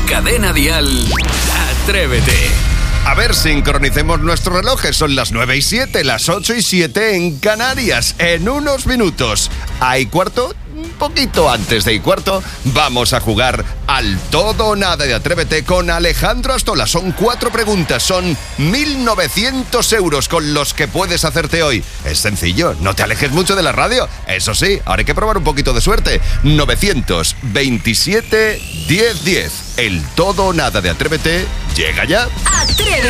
Cadena Dial, Atrévete. A ver, sincronicemos nuestros relojes. Son las 9:07, las 8:07 en Canarias. En unos minutos, a y cuarto, un poquito antes de y cuarto, vamos a jugar al todo o nada de Atrévete con Alejandro Astola. Son 4 preguntas, son 1.900 euros con los que puedes hacerte hoy. Es sencillo, no te alejes mucho de la radio. Eso sí, ahora hay que probar un poquito de suerte. 927 1010. El todo o nada de Atrévete llega ya. Atrévete.